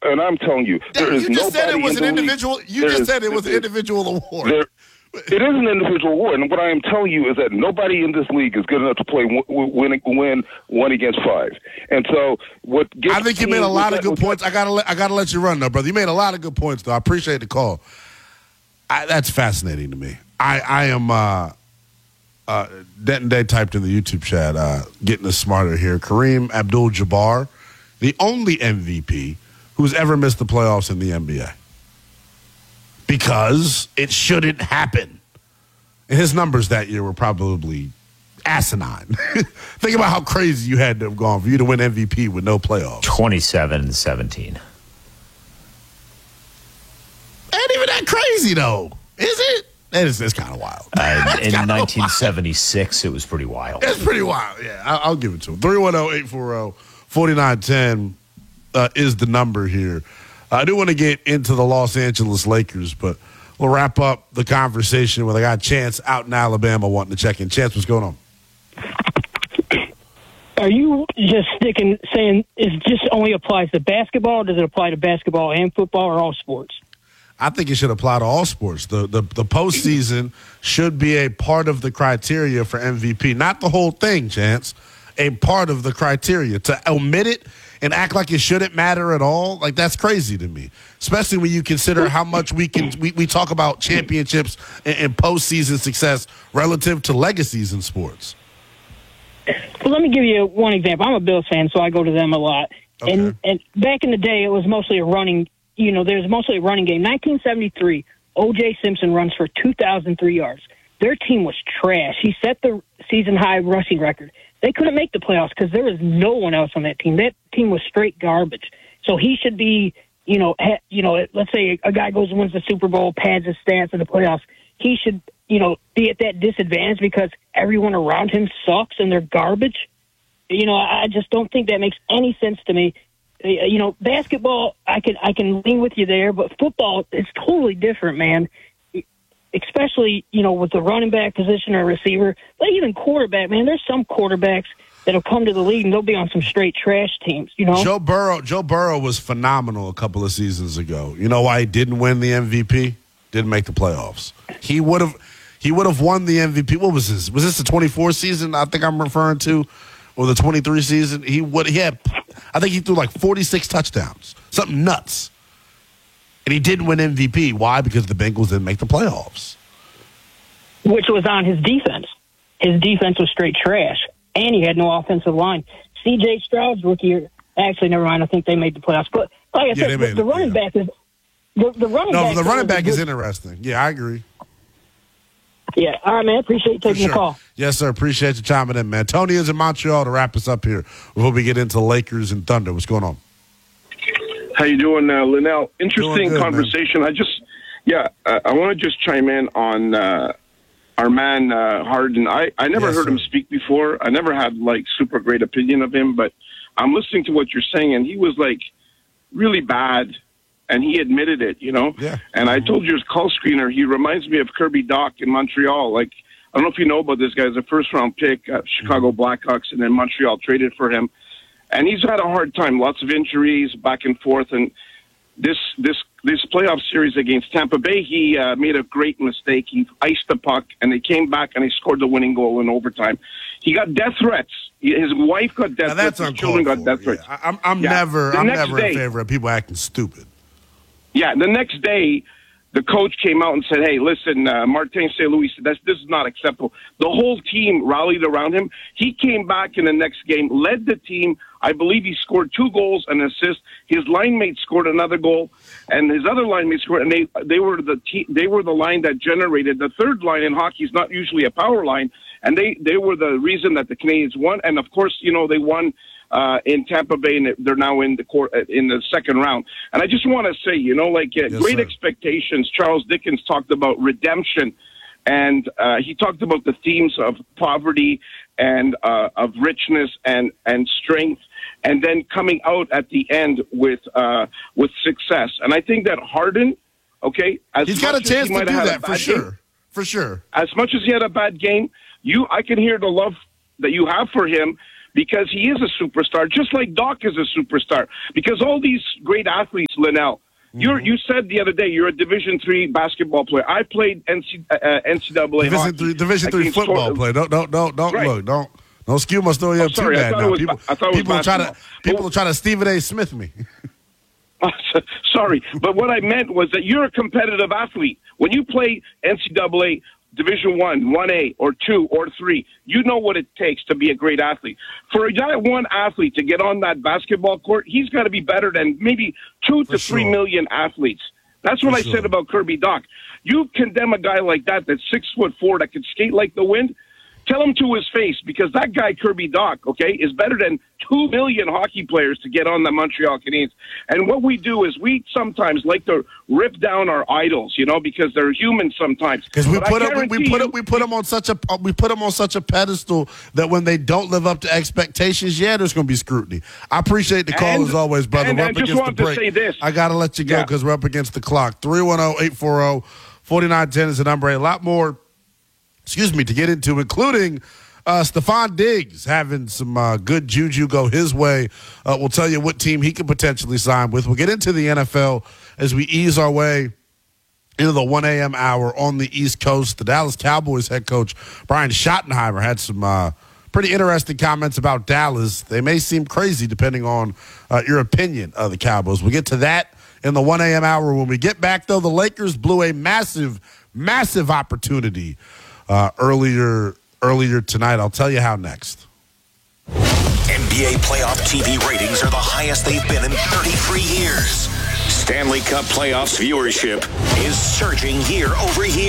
and I'm telling you, there is you just said it nobody was in an the individual. league. You just said it was an individual award. It is an individual award, and what I am telling you is that nobody in this league is good enough to play win 1 against 5. And so, what gets I think you made a lot of good points. I gotta let you run though, brother. You made a lot of good points though. I appreciate the call. That's fascinating to me. I am. Denton Day typed in the YouTube chat, getting us smarter here. Kareem Abdul-Jabbar, the only MVP who's ever missed the playoffs in the NBA. Because it shouldn't happen. And his numbers that year were probably asinine. Think about how crazy you had to have gone for you to win MVP with no playoffs. 27-17. Ain't even that crazy, though. Is it? It's kind of wild. In 1976, it was pretty wild. It's pretty wild, yeah. I'll give it to him. 310-840-4910 is the number here. I do want to get into the Los Angeles Lakers, but we'll wrap up the conversation when I got Chance out in Alabama wanting to check in. Chance, what's going on? Are you just saying it just only applies to basketball, or does it apply to basketball and football, or all sports? I think it should apply to all sports. The postseason should be a part of the criteria for MVP. Not the whole thing, Chance. A part of the criteria. To omit it and act like it shouldn't matter at all, like that's crazy to me. Especially when you consider how much we talk about championships and postseason success relative to legacies in sports. Well, let me give you one example. I'm a Bills fan, so I go to them a lot. Okay. And back in the day, it was mostly a running. There's mostly a running game. 1973, O.J. Simpson runs for 2,003 yards. Their team was trash. He set the season-high rushing record. They couldn't make the playoffs because there was no one else on that team. That team was straight garbage. So he should be, let's say a guy goes and wins the Super Bowl, pads his stats in the playoffs. He should, be at that disadvantage because everyone around him sucks and they're garbage. I just don't think that makes any sense to me. Basketball, I can lean with you there, but football is totally different, man. Especially, with the running back position or receiver, but even quarterback, man. There's some quarterbacks that'll come to the league and they'll be on some straight trash teams. Joe Burrow was phenomenal a couple of seasons ago. You know why he didn't win the MVP? Didn't make the playoffs. He would have won the MVP. What was this? Was this the 24 season? I think I'm referring to. Or the 23 season, I think he threw like 46 touchdowns, something nuts. And he didn't win MVP. Why? Because the Bengals didn't make the playoffs. Which was on his defense. His defense was straight trash, and he had no offensive line. C.J. Stroud's rookie year, actually, never mind. I think they made the playoffs. But like I said, the running back is the running back is interesting. Yeah, I agree. Yeah. All right, man. Appreciate you taking the call. Yes, sir. Appreciate you chiming in, man. Tony is in Montreal to wrap us up here before we get into Lakers and Thunder. What's going on? How you doing, Linnell? Interesting good, conversation. Man. I want to just chime in on our man Harden. I never heard him speak before. I never had super great opinion of him, but I'm listening to what you're saying, and he was really bad. And he admitted it, Yeah. And I told you his call screener, he reminds me of Kirby Doc in Montreal. I don't know if you know about this guy. He's a first-round pick, Chicago Blackhawks, and then Montreal traded for him. And he's had a hard time, lots of injuries, back and forth. And this playoff series against Tampa Bay, he made a great mistake. He iced the puck, and they came back, and they scored the winning goal in overtime. He got death threats. His wife got death threats. His children got death threats. I'm never in favor of people acting stupid. Yeah, the next day, the coach came out and said, hey, listen, Martin St. Louis, this is not acceptable. The whole team rallied around him. He came back in the next game, led the team. I believe he scored 2 goals and an assist. His line mate scored another goal, and his other line mate scored, and they were the line that generated. The third line in hockey is not usually a power line, and they were the reason that the Canadians won. And, of course, they won in Tampa Bay, and they're now in the second round. And I just want to say, great expectations. Charles Dickens talked about redemption, and he talked about the themes of poverty and of richness and strength, and then coming out at the end with success. And I think that Harden, he's got a chance to do that for sure. As much as he had a bad game, I can hear the love that you have for him, because he is a superstar, just like Doc is a superstar. Because all these great athletes, Linnell. You said the other day you're a Division III basketball player. I played NCAA hockey. Division III football player. Don't Right. look. Don't skew my story up too bad now. People will try to Stephen A. Smith me. Sorry, but what I meant was that you're a competitive athlete. When you play NCAA Division 1A, or 2, or 3, you know what it takes to be a great athlete. For that one athlete to get on that basketball court, he's got to be better than maybe 2 to 3 million athletes. That's what I said about Kirby Dach. You condemn a guy like that that's 6'4" that can skate like the wind. Tell him to his face, because that guy, Kirby Dach, okay, is better than 2 million hockey players to get on the Montreal Canadiens. And what we do is we sometimes like to rip down our idols, because they're human sometimes. Because we put them on such a pedestal that when they don't live up to expectations, there's going to be scrutiny. I appreciate the call as always, brother. And I just wanted to say this. I got to let you go because we're up against the clock. 310-840-4910 is the number. A lot more to get into, including Stephon Diggs having some good juju go his way. We'll tell you what team he could potentially sign with. We'll get into the NFL as we ease our way into the 1 a.m. hour on the East Coast. The Dallas Cowboys head coach Brian Schottenheimer had some pretty interesting comments about Dallas. They may seem crazy depending on your opinion of the Cowboys. We'll get to that in the 1 a.m. hour. When we get back, though, the Lakers blew a massive opportunity earlier tonight. I'll tell you how next. NBA playoff TV ratings are the highest they've been in 33 years. Stanley Cup playoffs viewership is surging year over year.